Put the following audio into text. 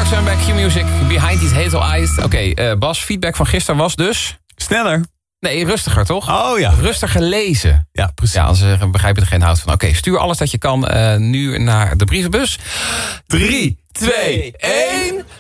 Straks zijn we bij Q-Music. Behind These Hazel Eyes. Oké, Bas, feedback van gisteren was dus... Sneller. Nee, rustiger, toch? Oh ja. Rustiger lezen. Ja, precies. Ja, anders begrijp je er geen hout van. Oké, stuur alles dat je kan nu naar de brievenbus. 3, 2, 1...